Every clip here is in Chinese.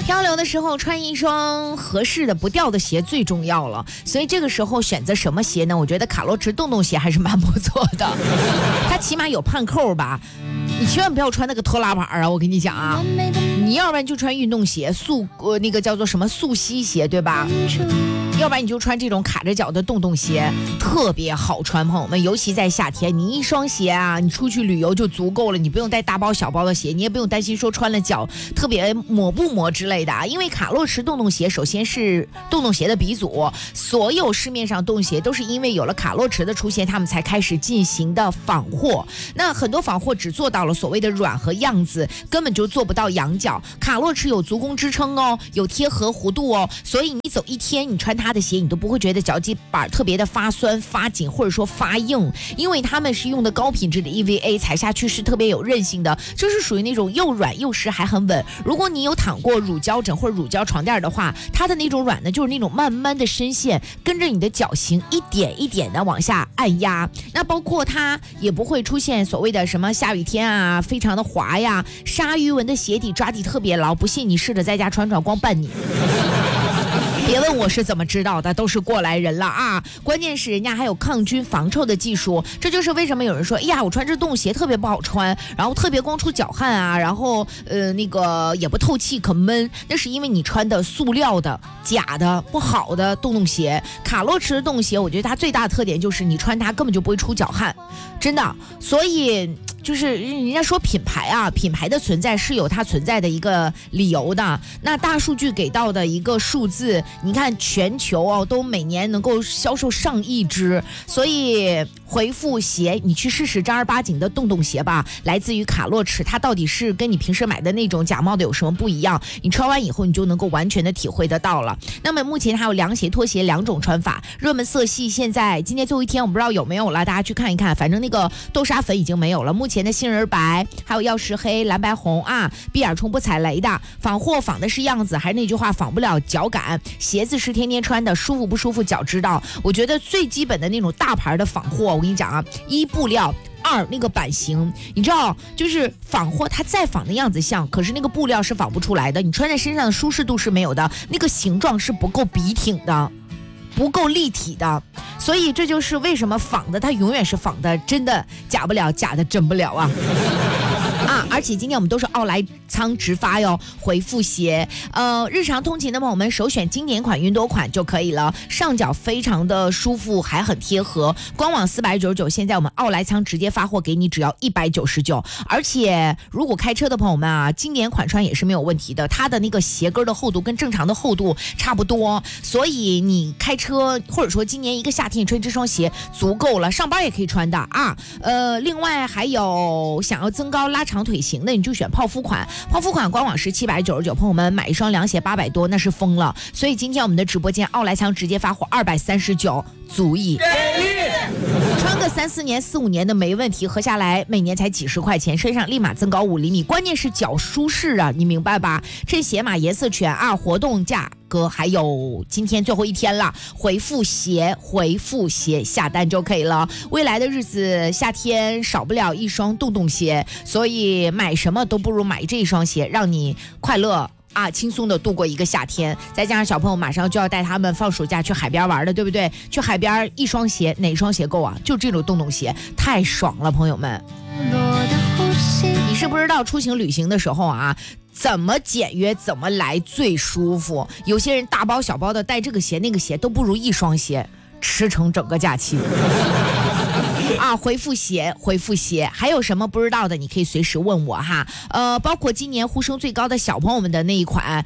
漂流的时候穿一双合适的不掉的鞋最重要了，所以这个时候选择什么鞋呢？我觉得卡洛驰洞洞鞋还是蛮不错的，它起码有盼扣吧。你千万不要穿那个拖拉板啊！我跟你讲啊，你要不然就穿运动鞋，那个叫做什么速吸鞋，对吧？要不然你就穿这种卡着脚的洞洞鞋，特别好穿，朋友们，尤其在夏天，你一双鞋啊，你出去旅游就足够了，你不用带大包小包的鞋，你也不用担心说穿了脚特别磨不磨之类的啊。因为卡洛驰洞洞鞋首先是洞洞鞋的鼻祖，所有市面上洞鞋都是因为有了卡洛驰的出现，他们才开始进行的仿货。那很多仿货只做到了所谓的软和样子，根本就做不到羊角。卡洛驰有足弓支撑哦，有贴合弧度哦，所以你走一天，你穿它的鞋，你都不会觉得脚底板特别的发酸、发紧，或者说发硬，因为他们是用的高品质的 EVA， 踩下去是特别有韧性的，就是属于那种又软又实还很稳。如果你有躺过乳胶枕或者乳胶床垫的话，它的那种软呢，就是那种慢慢的深陷，跟着你的脚型一点一点的往下按压。那包括它也不会出现所谓的什么下雨天啊，非常的滑呀，鲨鱼纹的鞋底抓地特别牢，不信你试着在家穿穿，光绊你。别问我是怎么知道的，都是过来人了啊！关键是人家还有抗菌防臭的技术，这就是为什么有人说，哎呀，我穿这洞鞋特别不好穿，然后特别光出脚汗啊，然后那个也不透气，可闷。那是因为你穿的塑料的、假的、不好的洞洞鞋。卡洛驰的洞鞋，我觉得它最大的特点就是你穿它根本就不会出脚汗，真的。所以就是人家说品牌啊，品牌的存在是有它存在的一个理由的。那大数据给到的一个数字，你看全球哦，都每年能够销售上亿只，所以回复鞋，你去试试正儿八经的洞洞鞋吧，来自于卡洛驰，它到底是跟你平时买的那种假冒的有什么不一样？你穿完以后，你就能够完全的体会得到了。那么目前还有凉鞋、拖鞋两种穿法，热门色系现在今天最后一天，我不知道有没有了，大家去看一看。反正那个豆沙粉已经没有了，目前的杏仁白，还有曜石黑、蓝白红啊，闭眼冲不踩雷的，仿货仿的是样子，还是那句话，仿不了脚感。鞋子是天天穿的，舒服不舒服脚知道。我觉得最基本的那种大牌的仿货，我跟你讲啊，一布料。二那个版型，你知道，就是仿货，它再仿的样子像，可是那个布料是仿不出来的，你穿在身上的舒适度是没有的，那个形状是不够笔挺的，不够立体的，所以这就是为什么仿的它永远是仿的，真的假不了，假的真不了啊。而且今天我们都是奥莱仓直发哟，回复鞋，日常通勤的朋友们首选经典款、云朵款就可以了，上脚非常的舒服，还很贴合。官网499，现在我们奥莱仓直接发货给你，只要199。而且如果开车的朋友们啊，经典款穿也是没有问题的，它的那个鞋跟的厚度跟正常的厚度差不多，所以你开车或者说今年一个夏天你穿这双鞋足够了，上班也可以穿的啊。另外还有想要增高拉长腿型的，你就选泡芙款。泡芙款官网是799，朋友们买一双凉鞋800多，那是疯了。所以今天我们的直播间奥莱仓直接发货239，足以穿个3-4年、4-5年的没问题，合下来每年才几十块钱，身上立马增高5厘米。关键是脚舒适啊，你明白吧？这鞋码颜色全啊，活动价格还有今天最后一天了，回复鞋下单就可以了。未来的日子夏天少不了一双洞洞鞋，所以买什么都不如买这一双鞋，让你快乐轻松的度过一个夏天。再加上小朋友马上就要带他们放暑假去海边玩了，对不对？去海边一双鞋，哪双鞋够啊？就这种洞洞鞋，太爽了，朋友们。你是不知道出行旅行的时候啊，怎么简约怎么来最舒服。有些人大包小包的带这个鞋那个鞋都不如一双鞋驰骋整个假期。回复鞋，还有什么不知道的你可以随时问我哈。包括今年呼声最高的小朋友们的那一款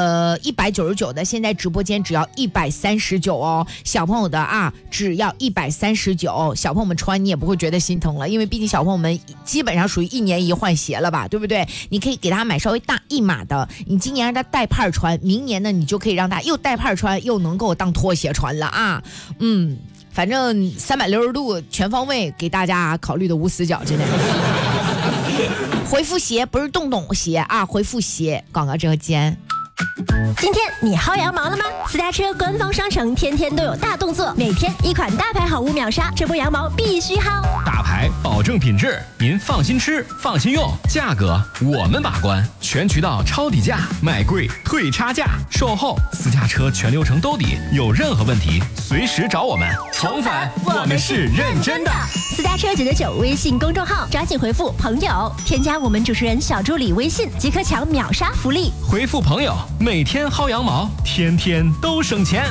199的，现在直播间只要139哦，小朋友的只要139，小朋友们穿你也不会觉得心疼了，因为毕竟小朋友们基本上属于1年一换鞋了吧，对不对？你可以给他买稍微大一码的，你今年让他带派穿，明年呢你就可以让他又带派穿又能够当拖鞋穿了啊。反正360度全方位给大家考虑的无死角，真的。回复鞋不是洞洞鞋回复鞋。广告之后见。 今天你薅羊毛了吗？私家车官方商城天天都有大动作，每天一款大牌好物秒杀，这波羊毛必须薅。 大牌，保证品质，您放心吃，放心用，价格我们把关，全渠道抄底价，卖贵退差价，售后私家车全流程兜底，有任何问题随时找我们。宠粉，我们是认真的。 私家车999微信公众号，抓紧回复朋友，添加我们主持人小助理微信，即可抢秒杀福利。 回复朋友，每天薅羊毛，天天都省钱。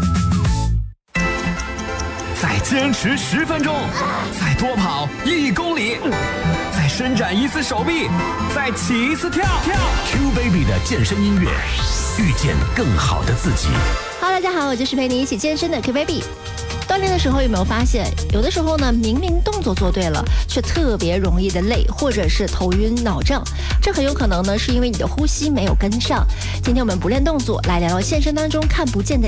再坚持10分钟，再多跑1公里，再伸展一次手臂，再起一次跳。 Q Baby 的健身音乐，遇见更好的自己。 Hello， 大家好，我就是陪你一起健身的 Q Baby。锻炼的时候有没有发现，有的时候呢，明明动作做对了，却特别容易的累，或者是头晕脑胀？这很有可能呢，是因为你的呼吸没有跟上。今天我们不练动作，来聊聊健身当中看不见的